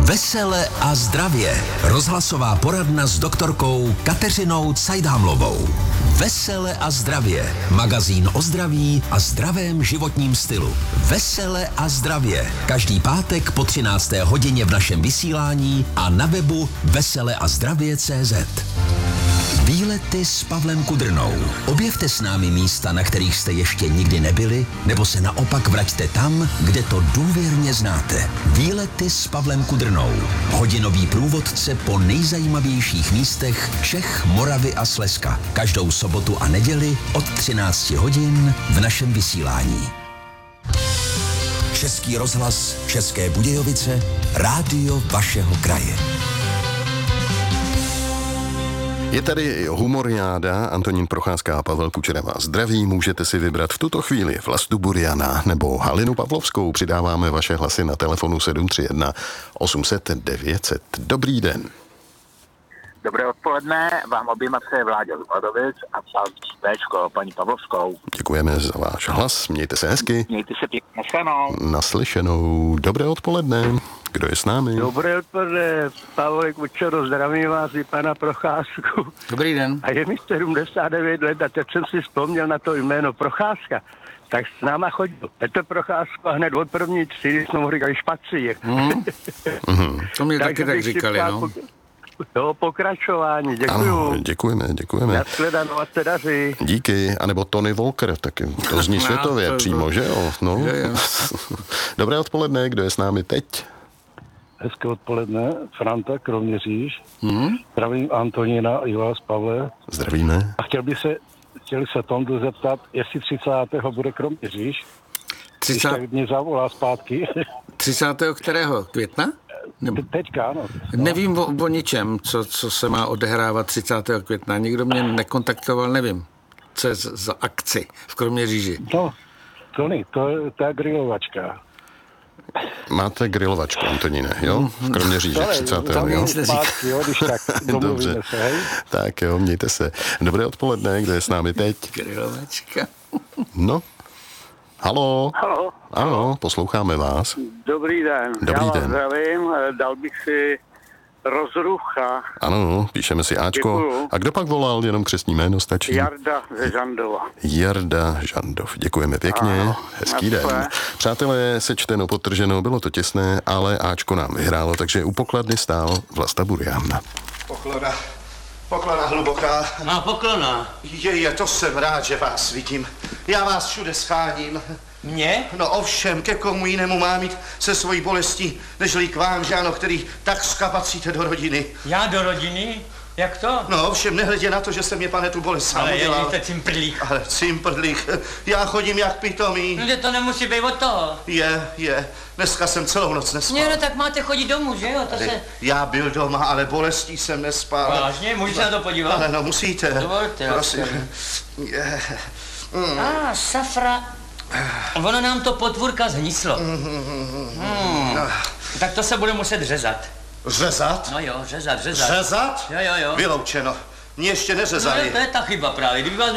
Vesele a zdravě. Rozhlasová poradna s doktorkou Kateřinou Cajdhamlovou. Vesele a zdravě. Magazín o zdraví a zdravém životním stylu. Vesele a zdravě. Každý pátek po 13. hodině v našem vysílání a na webu veseleazdravě.cz. Výlety s Pavlem Kudrnou. Objevte s námi místa, na kterých jste ještě nikdy nebyli, nebo se naopak vraťte tam, kde to důvěrně znáte. Výlety s Pavlem Kudrnou. Hodinový průvodce po nejzajímavějších místech Čech, Moravy a Slezska. Každou sobotu a neděli od 13 hodin v našem vysílání. Český rozhlas, České Budějovice, rádio vašeho kraje. Je tady humoriáda, Antonín Procházka a Pavel Kučera vás zdraví. Můžete si vybrat v tuto chvíli Vlastu Buriana nebo Halinu Pavlovskou. Přidáváme vaše hlasy na telefonu 731 800 900. Dobrý den. Dobré odpoledne, vám oběma přeje Vláďa z Vladovic a psal Véčko, paní Pavlovskou. Děkujeme za váš hlas, mějte se hezky. Mějte se pěkně, naslyšenou. Naslyšenou. Dobré odpoledne. Kdo je s námi? Dobré odpoledne, Pavel Kučero, zdravím vás i pana Procházku. Dobrý den. A je mi 79 let a teď jsem si vzpomněl na to jméno Procházka. Tak s náma chodil Petr Procházka hned od první třídy, jsme mu říkali špacír. To mě taky tak říkali, no. Do pokračování, děkuju. Ano, děkujeme. Nashledanou a se daří. Díky, anebo Tony Walker, taky to zní světově přímo, že jo? No. Dobré odpoledne, kdo je s námi teď? Hezké odpoledne, Franta, Kroměříž. Zdravím Antonína i vás, Pavle. Zdravíme. A chtěli se Tondu zeptat, jestli 30. bude Kroměříž. 30. Když tak mě zavolá zpátky. 30. kterého? Května? Teďka, ano. Nevím o ničem, co se má odehrávat 30. května. Nikdo mě nekontaktoval, nevím, co je za akci v Kroměříži. No, Tony, to je grilovačka. Máte grilovačku, Antoníne, jo? V Kroměříži 30. jo? Zpátky, jo, když tak domluvíme se, hej? Tak jo, mějte se. Dobré odpoledne, kdo je s námi teď? Grilovačka. No. Halo. Halo. Ano, posloucháme vás. Dobrý den. Dobrý den. Zdravím, dal bych si Rozrucha. Ano, píšeme si Ačko. Děkuju. A kdo pak volal, jenom křestní jméno stačí? Jarda ze Žandova. Jarda Žandov. Děkujeme pěkně. Ano, Hezký den. naschle. Přátelé, sečteno, podtrženo, bylo to těsné, ale Ačko nám vyhrálo, takže u pokladny stál Vlasta Buriana. Poklona hluboká. No, poklona. To jsem rád, že vás vidím. Já vás všude scháním. Mě? No ovšem, ke komu jinému mám jít se svojí bolestí, nežli k vám, že ano, který tak skapacíte do rodiny. Já do rodiny? Jak to? No ovšem, nehledě na to, že jsem mě, pane, tu bolest sám Ale udělal. jste cimprlík. Ale cimprlík, já chodím jak pitomý. No, že to nemusí být od toho. Je, dneska jsem celou noc nespal. No, tak máte chodit domů, že jo? To se... Já byl doma, ale bolestí jsem nespal. Vážně? Můžu se na to podívat? Ale no, musíte. Dovolte. Prosím. Safra. Ono nám to potvůrka zhníslo. Tak to se bude muset řezat. Řezat? No jo, řezat. Řezat? Jo. Vyloučeno. Mě ještě No, neřezali. to je ta chyba právě. Kdyby vás